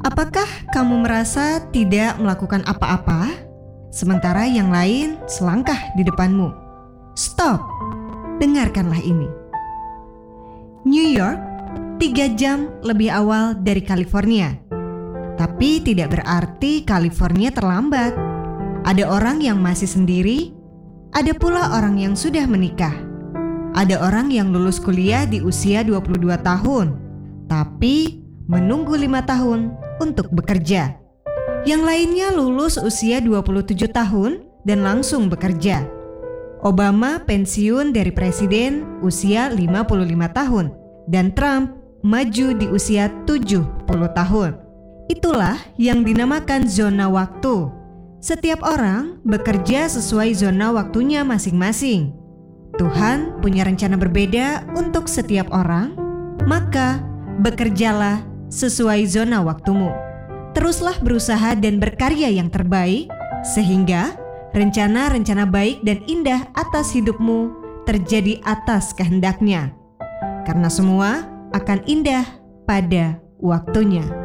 Apakah kamu merasa tidak melakukan apa-apa, sementara yang lain selangkah di depanmu? Stop, dengarkanlah ini. New York 3 jam lebih awal dari California. Tapi tidak berarti California terlambat. Ada orang yang masih sendiri, ada pula orang yang sudah menikah. Ada orang yang lulus kuliah di usia 22 tahun, tapi menunggu 5 tahun untuk bekerja. Yang lainnya lulus usia 27 tahun dan langsung bekerja. Obama pensiun dari presiden usia 55 tahun dan Trump maju di usia 70 tahun. Itulah yang dinamakan zona waktu. Setiap orang bekerja sesuai zona waktunya masing-masing. Tuhan punya rencana berbeda untuk setiap orang, maka bekerjalah sesuai zona waktumu. Teruslah berusaha dan berkarya yang terbaik, sehingga rencana-rencana baik dan indah atas hidupmu terjadi atas kehendaknya. Karena semua akan indah pada waktunya.